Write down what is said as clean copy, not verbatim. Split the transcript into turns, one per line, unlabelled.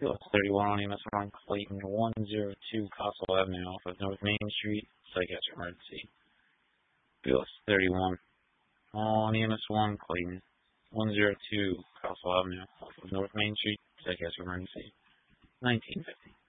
POS 31 on EMS 1, Clayton 102 Castle Avenue off of North Main Street, psychiatric emergency. POS 31 on EMS 1, Clayton 102 Castle Avenue off of North Main Street, psychiatric emergency. 1950.